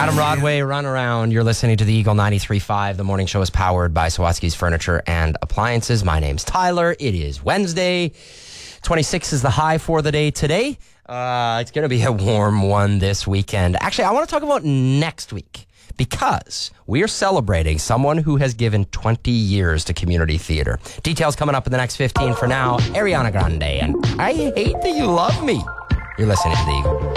Adam Rodway, Run Around. You're listening to the Eagle 93.5. The morning show is powered by Sawatsky's Furniture and Appliances. My name's Tyler. It is Wednesday. 26 is the high for the day today. It's going to be a warm one this weekend. Actually, I want to talk about next week because we are celebrating someone who has given 20 years to community theater. Details coming up in the next 15. For now, Ariana Grande and I Hate That You Love Me. You're listening to the Eagle.